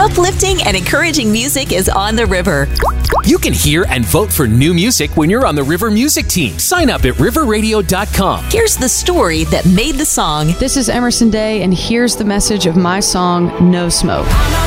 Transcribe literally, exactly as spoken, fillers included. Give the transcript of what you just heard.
Uplifting and encouraging music is on the river. You can hear and vote for new music when you're on the River Music Team. Sign up at river radio dot com. Here's the story that made the song. This is Emerson Day, and here's the message of my song, No Smoke.